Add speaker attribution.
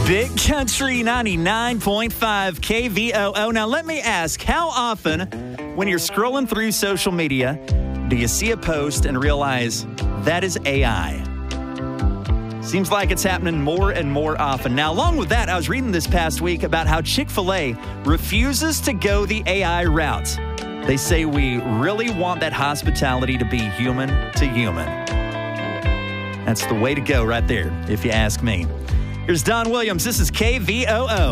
Speaker 1: Big Country 99.5 KVOO. Now, let me ask, how often when you're scrolling through social media do you see a post and realize that is AI? Seems like it's happening more and more often. Now, along with that, I was reading this past week about how Chick-fil-A refuses to go the AI route. They say we really want that hospitality to be human to human. That's the way to go right there, if you ask me. Here's Don Williams. This is KVOO.